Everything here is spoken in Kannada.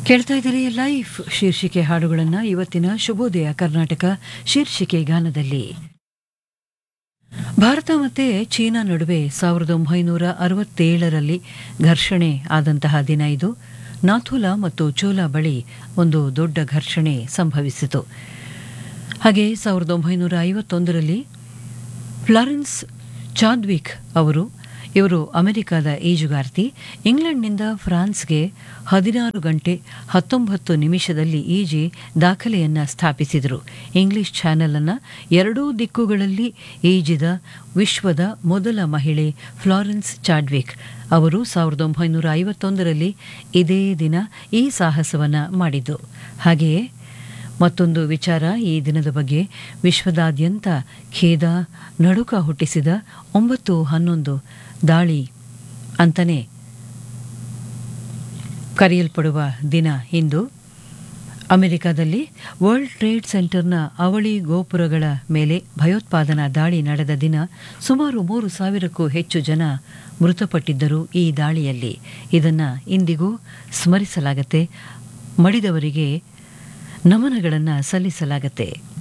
ಕೇಳ್ತಾ ಇದ್ದೀರಿ ಲೈಫ್ ಶೀರ್ಷಿಕೆ ಹಾಡುಗಳನ್ನು ಇವತ್ತಿನ ಶುಭೋದಯ ಕರ್ನಾಟಕ ಶೀರ್ಷಿಕೆ ಗಾನದಲ್ಲಿ. ಭಾರತ ಮತ್ತು ಚೀನಾ ನಡುವೆ 1967ರಲ್ಲಿ ಘರ್ಷಣೆ ಆದಂತಹ ದಿನ ಇದು. ನಾಥುಲಾ ಮತ್ತು ಚೋಲಾ ಬಳಿ ಒಂದು ದೊಡ್ಡ ಘರ್ಷಣೆ ಸಂಭವಿಸಿತು. ಹಾಗೆ 1951ರಲ್ಲಿ ಫ್ಲಾರೆನ್ಸ್ ಚಾದ್ವಿಕ್ ಇವರು ಅಮೆರಿಕದ ಈಜುಗಾರ್ತಿ. ಇಂಗ್ಲೆಂಡ್ನಿಂದ ಫ್ರಾನ್ಸ್ಗೆ 16 ಗಂಟೆ 19 ನಿಮಿಷದಲ್ಲಿ ಈಜಿ ದಾಖಲೆಯನ್ನು ಸ್ಥಾಪಿಸಿದರು. ಇಂಗ್ಲಿಷ್ ಚಾನೆಲ್ ಅನ್ನು ಎರಡೂ ದಿಕ್ಕುಗಳಲ್ಲಿ ಈಜಿದ ವಿಶ್ವದ ಮೊದಲ ಮಹಿಳೆ ಫ್ಲಾರೆನ್ಸ್ ಚಾಡ್ವಿಕ್ ಅವರು 1951ರಲ್ಲಿ ಇದೇ ದಿನ ಈ ಸಾಹಸವನ್ನು ಮಾಡಿದ್ದು. ಹಾಗೆಯೇ ಮತ್ತೊಂದು ವಿಚಾರ, ಈ ದಿನದ ಬಗ್ಗೆ ವಿಶ್ವದಾದ್ಯಂತ ಖೇದ ನಡುಕ ಹುಟ್ಟಿಸಿದ 9/11 ದಾಳಿ ಅಂತಲೇ ಕರೆಯಲ್ಪಡುವ ದಿನ ಇಂದು. ಅಮೆರಿಕದಲ್ಲಿ ವರ್ಲ್ಡ್ ಟ್ರೇಡ್ ಸೆಂಟರ್ನ ಅವಳಿ ಗೋಪುರಗಳ ಮೇಲೆ ಭಯೋತ್ಪಾದನಾ ದಾಳಿ ನಡೆದ ದಿನ ಸುಮಾರು 3,000ಕ್ಕೂ ಹೆಚ್ಚು ಜನ ಮೃತಪಟ್ಟಿದ್ದರು ಈ ದಾಳಿಯಲ್ಲಿ. ಇದನ್ನು ಇಂದಿಗೂ ಸ್ಮರಿಸಲಾಗತ್ತೆ, ಮಡಿದವರಿಗೆ ನಮನಗಳನ್ನು ಸಲ್ಲಿಸಲಾಗತ್ತೆ.